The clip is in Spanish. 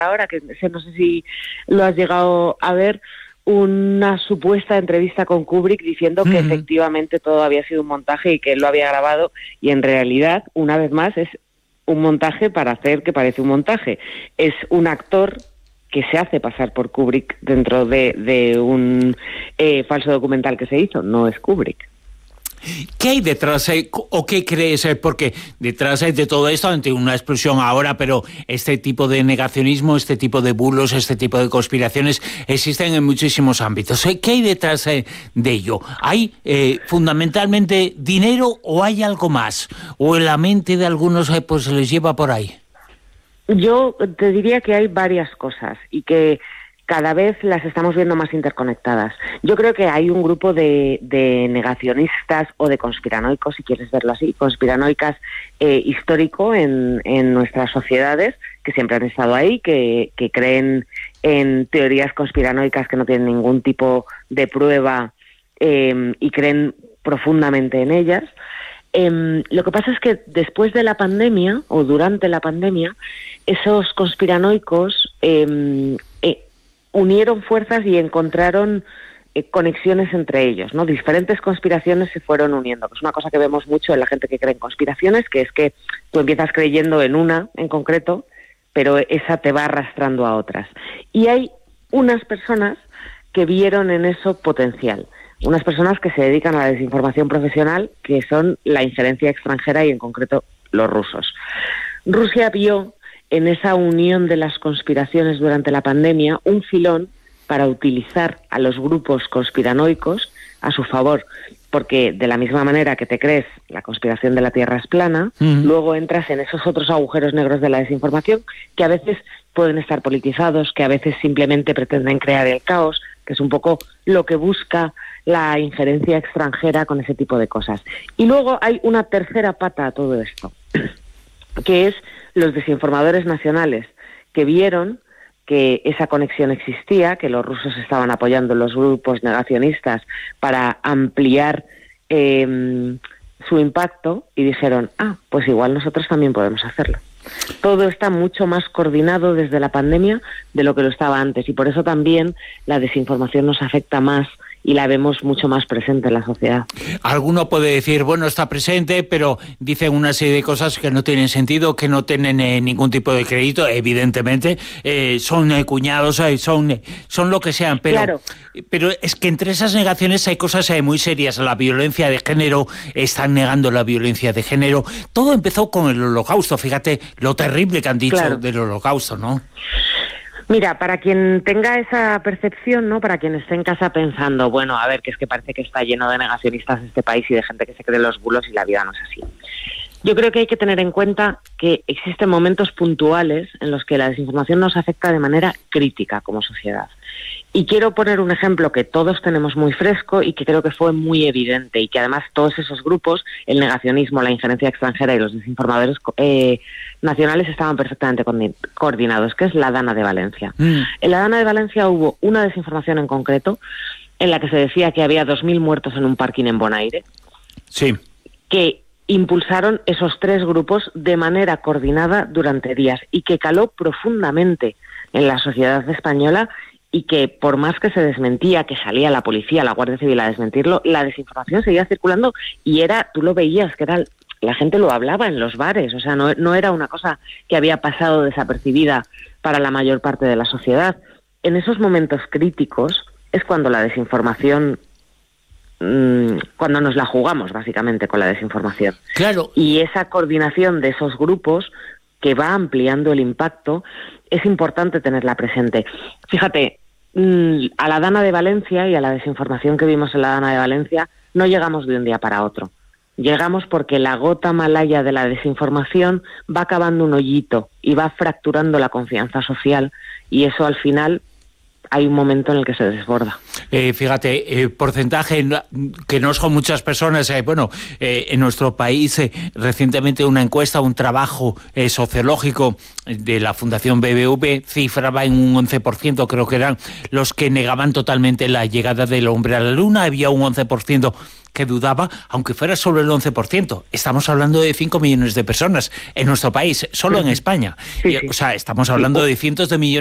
ahora, que no sé si lo has llegado a ver, una supuesta entrevista con Kubrick diciendo que efectivamente todo había sido un montaje y que él lo había grabado, y en realidad, una vez más, es un montaje para hacer que parece un montaje. Es un actor que se hace pasar por Kubrick dentro de un falso documental que se hizo, no es Kubrick. ¿Qué hay detrás o qué crees? Porque detrás de todo esto, ante una explosión ahora, pero este tipo de negacionismo, este tipo de bulos, este tipo de conspiraciones existen en muchísimos ámbitos. ¿Qué hay detrás de ello? ¿Hay fundamentalmente dinero o hay algo más? ¿O en la mente de algunos pues se les lleva por ahí? Yo te diría que hay varias cosas y que cada vez las estamos viendo más interconectadas. Yo creo que hay un grupo de negacionistas o de conspiranoicos, si quieres verlo así, conspiranoicas histórico en nuestras sociedades, que siempre han estado ahí, que creen en teorías conspiranoicas que no tienen ningún tipo de prueba y creen profundamente en ellas. Lo que pasa es que después de la pandemia, o durante la pandemia, esos conspiranoicos unieron fuerzas y encontraron conexiones entre ellos, ¿no? Diferentes conspiraciones se fueron uniendo, que es una cosa que vemos mucho en la gente que cree en conspiraciones, que es que tú empiezas creyendo en una en concreto, pero esa te va arrastrando a otras. Y hay unas personas que vieron en eso potencial, unas personas que se dedican a la desinformación profesional, que son la injerencia extranjera y en concreto los rusos. Rusia vio en esa unión de las conspiraciones durante la pandemia un filón para utilizar a los grupos conspiranoicos a su favor, porque de la misma manera que te crees la conspiración de la Tierra es plana, luego entras en esos otros agujeros negros de la desinformación que a veces pueden estar politizados, que a veces simplemente pretenden crear el caos, que es un poco lo que busca la injerencia extranjera con ese tipo de cosas. Y luego hay una tercera pata a todo esto, que es los desinformadores nacionales, que vieron que esa conexión existía, que los rusos estaban apoyando los grupos negacionistas para ampliar su impacto, y dijeron, pues igual nosotros también podemos hacerlo. Todo está mucho más coordinado desde la pandemia de lo que lo estaba antes, y por eso también la desinformación nos afecta más y la vemos mucho más presente en la sociedad. Alguno puede decir, bueno, está presente, pero dicen una serie de cosas que no tienen sentido, que no tienen ningún tipo de crédito, evidentemente, son cuñados, son lo que sean, pero, claro. Pero es que entre esas negaciones hay cosas muy serias. La violencia de género, están negando la violencia de género. Todo empezó con el Holocausto, fíjate lo terrible que han dicho del Holocausto, ¿no? Mira, para quien tenga esa percepción, ¿no? Para quien esté en casa pensando, bueno, a ver, que es que parece que está lleno de negacionistas este país y de gente que se cree los bulos y la vida no es así. Yo creo que hay que tener en cuenta que existen momentos puntuales en los que la desinformación nos afecta de manera crítica como sociedad. Y quiero poner un ejemplo que todos tenemos muy fresco y que creo que fue muy evidente, y que además todos esos grupos, el negacionismo, la injerencia extranjera y los desinformadores nacionales, estaban perfectamente coordinados, que es la Dana de Valencia. En la Dana de Valencia hubo una desinformación en concreto en la que se decía que había 2.000 muertos en un parking en Bonaire. Sí. Que impulsaron esos tres grupos de manera coordinada durante días y que caló profundamente en la sociedad española, y que por más que se desmentía, que salía la policía, la Guardia Civil a desmentirlo, la desinformación seguía circulando y tú lo veías, que era, la gente lo hablaba en los bares, o sea, no era una cosa que había pasado desapercibida para la mayor parte de la sociedad. En esos momentos críticos es cuando la desinformación, cuando nos la jugamos básicamente con la desinformación. Claro. Y esa coordinación de esos grupos que va ampliando el impacto es importante tenerla presente. Fíjate, a la Dana de Valencia y a la desinformación que vimos en la Dana de Valencia no llegamos de un día para otro. Llegamos porque la gota malaya de la desinformación va cavando un hoyito y va fracturando la confianza social, y eso al final hay un momento en el que se desborda. Fíjate, porcentaje que no son muchas personas. En nuestro país recientemente una encuesta, un trabajo sociológico de la Fundación BBV cifraba en un 11%, creo que eran los que negaban totalmente la llegada del hombre a la Luna. Había un 11% que dudaba, aunque fuera solo el 11%. Estamos hablando de 5 millones de personas en nuestro país, solo en España. Sí. O sea, estamos hablando de cientos de millones